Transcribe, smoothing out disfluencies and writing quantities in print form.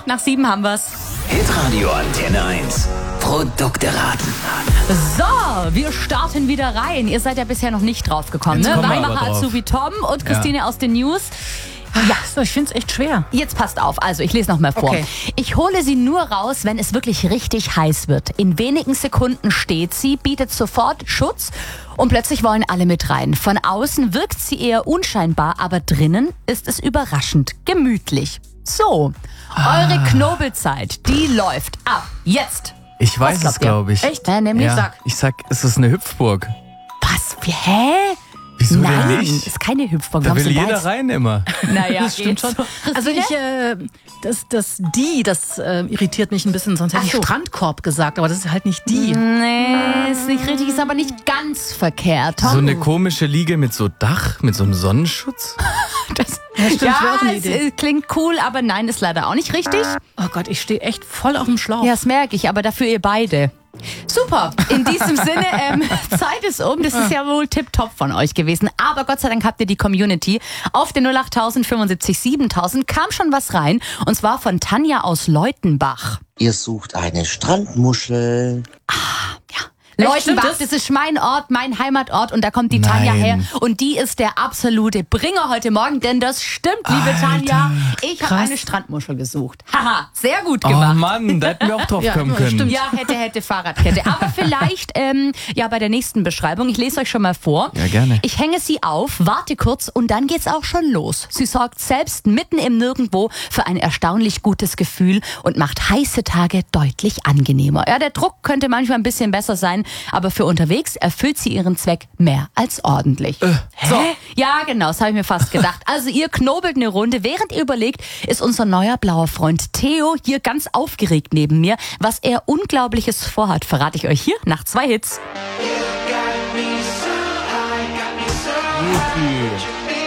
7 haben wir's. Hitradio Antenne 1. Produkte raten. So, wir starten wieder rein. Ihr seid ja bisher noch nicht drauf gekommen, Jetzt ne? kommen wir aber Weimacher drauf. Azubi Tom und Christine aus den News. Ja, so, ich finde es echt schwer. Jetzt passt auf, also ich lese noch mal vor. Okay. Ich hole sie nur raus, wenn es wirklich richtig heiß wird. In wenigen Sekunden steht sie, bietet sofort Schutz und plötzlich wollen alle mit rein. Von außen wirkt sie eher unscheinbar, aber drinnen ist es überraschend gemütlich. So, eure Knobelzeit, die läuft ab. Jetzt. Ich weiß es, glaubt ihr? glaube ich. Echt? Nämlich Ja, ich sag, es ist eine Hüpfburg. Was? Hä? Wieso Nein, denn nicht? ist keine Hüpfburg. Da Warum will sind jeder jetzt- rein immer. Naja, Das stimmt schon. Also das irritiert mich ein bisschen, sonst hätte Ach ich so. Strandkorb gesagt, aber das ist halt nicht die. Nee, ist nicht richtig, ist aber nicht ganz verkehrt. Tom. So eine komische Liege mit so Dach, mit so einem Sonnenschutz. Das, stimmt, wäre auch eine es Idee. klingt cool, aber nein, ist leider auch nicht richtig. Oh Gott, ich stehe echt voll auf dem Schlauch. Ja, das merke ich, aber dafür ihr beide. Super, in diesem Sinne, Zeit ist um. Das ist ja wohl tipptopp von euch gewesen. Aber Gott sei Dank habt ihr die Community. Auf den 08000 75 7000 kam schon was rein. Und zwar von Tanja aus Leutenbach. Ihr sucht eine Strandmuschel. Leutenbach, stimmt das ist mein Ort, mein Heimatort und da kommt die Tanja Nein. her und die ist der absolute Bringer heute Morgen, denn das stimmt, liebe Tanja. Ich habe krass. eine Strandmuschel gesucht. Haha, sehr gut Oh gemacht. Mann, da hätten wir auch drauf Ja, kommen das können. stimmt. Ja, hätte Fahrradkette. Aber vielleicht, ja, bei der nächsten Beschreibung, ich lese euch schon mal vor. Ja, gerne. Ich hänge sie auf, warte kurz und dann geht's auch schon los. Sie sorgt selbst mitten im Nirgendwo für ein erstaunlich gutes Gefühl und macht heiße Tage deutlich angenehmer. Ja, der Druck könnte manchmal ein bisschen besser sein, aber für unterwegs erfüllt sie ihren Zweck mehr als ordentlich. So, ja, genau, das habe ich mir fast gedacht. Also ihr knobelt eine Runde. Während ihr überlegt, ist unser neuer blauer Freund Theo hier ganz aufgeregt neben mir. Was er Unglaubliches vorhat, verrate ich euch hier nach 2 Hits.